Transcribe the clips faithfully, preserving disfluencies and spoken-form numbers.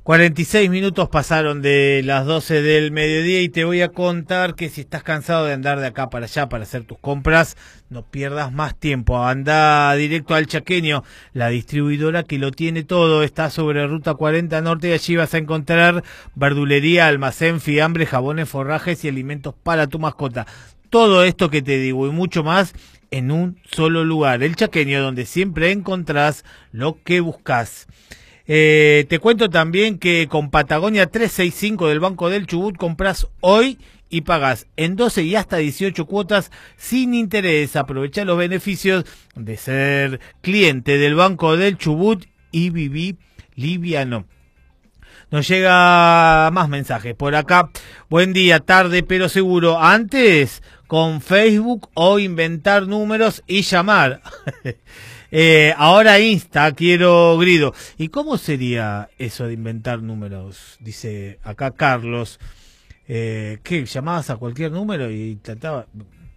cuarenta y seis minutos pasaron de las doce del mediodía y te voy a contar que si estás cansado de andar de acá para allá para hacer tus compras, no pierdas más tiempo. Anda directo al Chaqueño, la distribuidora que lo tiene todo. Está sobre Ruta cuarenta Norte y allí vas a encontrar verdulería, almacén, fiambre, jabones, forrajes y alimentos para tu mascota. Todo esto que te digo y mucho más en un solo lugar. El Chaqueño, donde siempre encontrás lo que buscas. Eh, te cuento también que con Patagonia trescientos sesenta y cinco del Banco del Chubut compras hoy y pagás en doce y hasta dieciocho cuotas sin interés. Aprovecha los beneficios de ser cliente del Banco del Chubut y viví liviano. Nos llega más mensajes por acá. Buen día, tarde pero seguro. Antes con Facebook o inventar números y llamar. Eh, ahora Insta, quiero grido. ¿Y cómo sería eso de inventar números? Dice acá Carlos. Eh, ¿Qué? ¿Llamabas a cualquier número y trataba?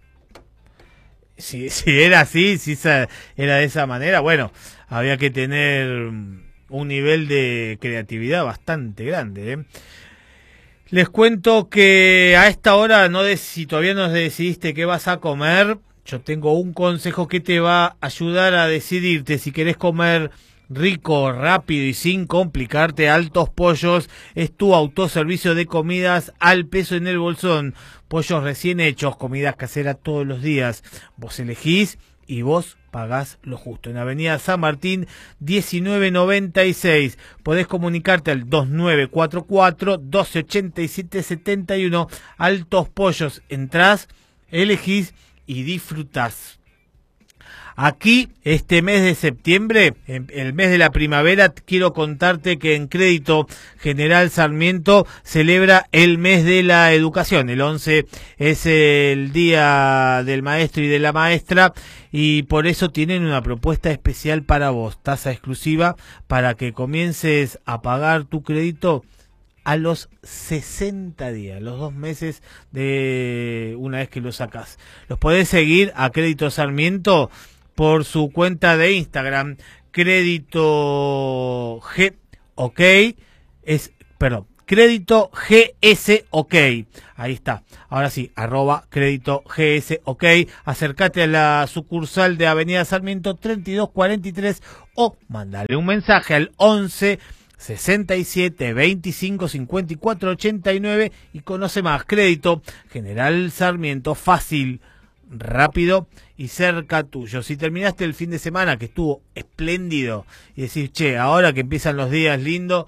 Si, si era así, si esa, era de esa manera, bueno, había que tener un nivel de creatividad bastante grande, ¿eh? Les cuento que a esta hora, no de, si todavía no decidiste qué vas a comer, yo tengo un consejo que te va a ayudar a decidirte. Si querés comer rico, rápido y sin complicarte, Altos Pollos es tu autoservicio de comidas al peso en el bolsón. Pollos recién hechos, comidas caseras todos los días. Vos elegís y vos pagás lo justo. En Avenida San Martín, diecinueve noventa y seis. Podés comunicarte al dos nueve cuatro cuatro, dos ocho siete, siete uno. Altos Pollos, entrás, elegís y disfrutás. Aquí, este mes de septiembre, el mes de la primavera, quiero contarte que en Crédito General Sarmiento celebra el mes de la educación. El once es el día del maestro y de la maestra y por eso tienen una propuesta especial para vos, tasa exclusiva para que comiences a pagar tu crédito a los sesenta días, los dos meses de una vez que lo sacás. Los podés seguir a Crédito Sarmiento por su cuenta de Instagram, Crédito G, ok, es, perdón, Crédito G S, ok, ahí está, ahora sí, arroba Crédito G S, ok, acércate a la sucursal de Avenida Sarmiento treinta y dos cuarenta y tres o mandale un mensaje al once sesenta y siete veinticinco cincuenta y cuatro ochenta y nueve y conoce más. Crédito General Sarmiento, fácil, rápido y cerca tuyo. Si terminaste el fin de semana que estuvo espléndido y decís, che, ahora que empiezan los días lindos,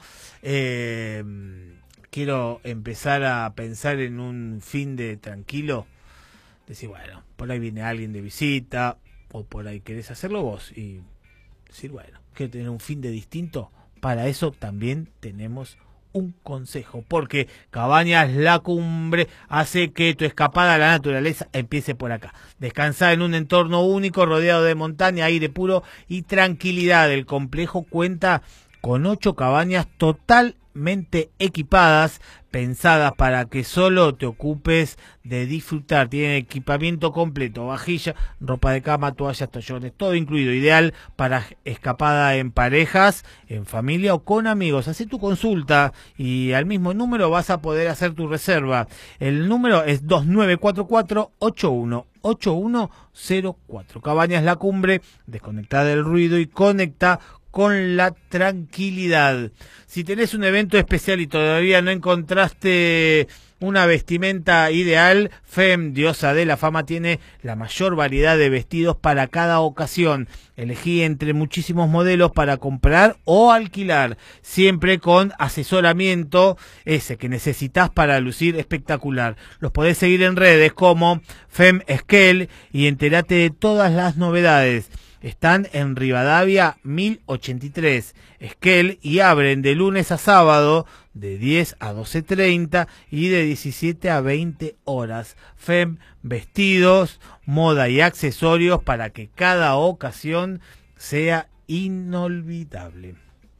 eh, quiero empezar a pensar en un fin de tranquilo, decís, bueno, por ahí viene alguien de visita o por ahí querés hacerlo vos y decir, bueno, quiero tener un fin de distinto. Para eso también tenemos un consejo, porque Cabañas La Cumbre hace que tu escapada a la naturaleza empiece por acá. Descansar en un entorno único, rodeado de montaña, aire puro y tranquilidad. El complejo cuenta con ocho cabañas totalmente equipadas, pensadas para que solo te ocupes de disfrutar. Tienen equipamiento completo, vajilla, ropa de cama, toallas, toallones, todo incluido. Ideal para escapada en parejas, en familia o con amigos. Hacé tu consulta y al mismo número vas a poder hacer tu reserva. El número es dos nueve cuatro cuatro, ocho uno ocho uno cero cuatro. Cabañas La Cumbre, desconecta del ruido y conecta con la tranquilidad. Si tenés un evento especial y todavía no encontraste una vestimenta ideal, F E M, Diosa de la Fama, tiene la mayor variedad de vestidos para cada ocasión. Elegí entre muchísimos modelos para comprar o alquilar, siempre con asesoramiento ese que necesitas para lucir espectacular. Los podés seguir en redes como F E M Esquel y enterate de todas las novedades. Están en Rivadavia mil ochenta y tres, Esquel, y abren de lunes a sábado de diez a doce treinta y de diecisiete a veinte horas. F E M, vestidos, moda y accesorios para que cada ocasión sea inolvidable.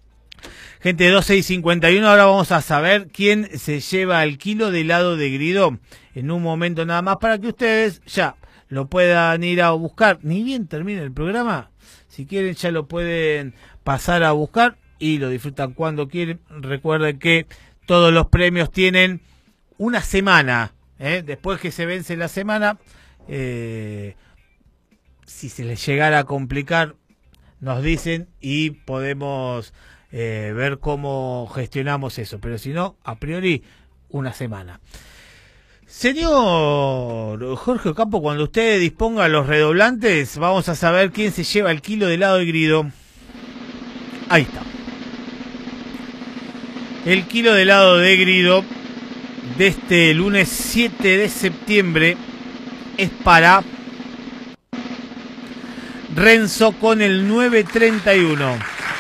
Gente, doce y cincuenta y uno, ahora vamos a saber quién se lleva el kilo de helado de Grido en un momento nada más para que ustedes ya lo puedan ir a buscar. Ni bien termine el programa, si quieren ya lo pueden pasar a buscar y lo disfrutan cuando quieren. Recuerden que todos los premios tienen una semana, ¿eh? Después que se vence la semana, eh, si se les llegara a complicar, nos dicen y podemos eh, ver cómo gestionamos eso. Pero si no, a priori, una semana. Señor Jorge Ocampo, cuando usted disponga los redoblantes, vamos a saber quién se lleva el kilo de helado de Grido. Ahí está. El kilo de helado de Grido de este lunes siete de septiembre es para Renzo con el nueve treinta y uno.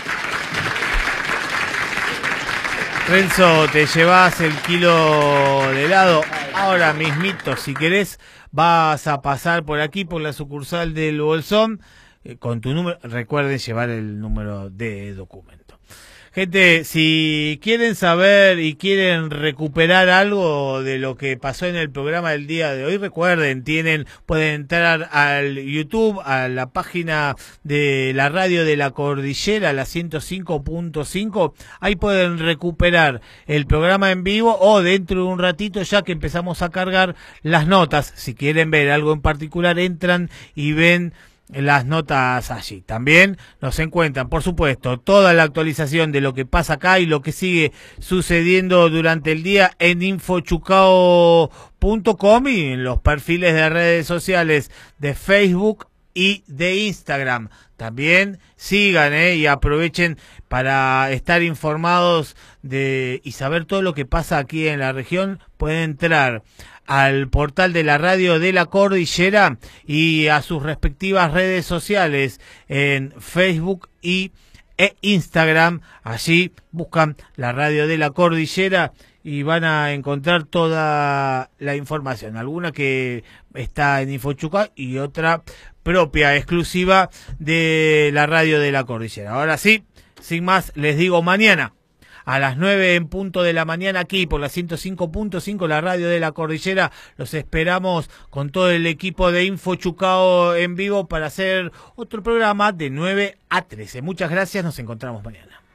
Renzo, te llevas el kilo de helado ahora mismito. Si querés, vas a pasar por aquí, por la sucursal del Bolsón, eh, con tu número. Recuerden llevar el número de documento. Gente, si quieren saber y quieren recuperar algo de lo que pasó en el programa del día de hoy, recuerden, tienen, pueden entrar al YouTube, a la página de la radio de la Cordillera, la ciento cinco punto cinco, ahí pueden recuperar el programa en vivo o dentro de un ratito, ya que empezamos a cargar las notas. Si quieren ver algo en particular, entran y ven las notas allí. También nos encuentran, por supuesto, toda la actualización de lo que pasa acá y lo que sigue sucediendo durante el día en infochucao punto com y en los perfiles de redes sociales de Facebook y de Instagram. También sigan eh, y aprovechen para estar informados de y saber todo lo que pasa aquí en la región. Pueden entrar al portal de la radio de la Cordillera y a sus respectivas redes sociales en Facebook y e Instagram. Allí buscan la radio de la Cordillera y van a encontrar toda la información, alguna que está en Infochuca y otra propia, exclusiva de la radio de la Cordillera. Ahora sí, sin más, les digo, mañana a las nueve en punto de la mañana aquí por la ciento cinco punto cinco, la radio de la Cordillera. Los esperamos con todo el equipo de Infochucao en vivo para hacer otro programa de nueve a trece. Muchas gracias, nos encontramos mañana.